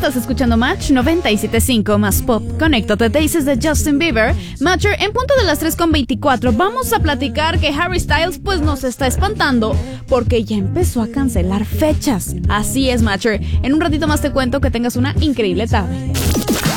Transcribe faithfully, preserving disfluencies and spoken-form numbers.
Estás escuchando Match noventa y siete punto cinco más pop. Conéctate, Daisies de Justin Bieber. Matcher, en punto de las tres con veinticuatro, vamos a platicar que Harry Styles pues nos está espantando porque ya empezó a cancelar fechas. Así es, Matcher. En un ratito más te cuento. Que tengas una increíble tarde.